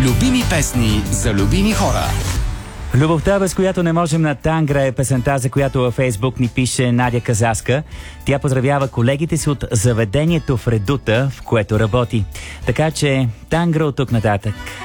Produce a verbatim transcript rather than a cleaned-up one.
Любими песни за любими хора. Любовта, без която не можем на Тангра, е песента, за която във Фейсбук ни пише Надя Казаска. Тя поздравява колегите си от заведението в Редута, в което работи. Така че Тангра от тук нататък.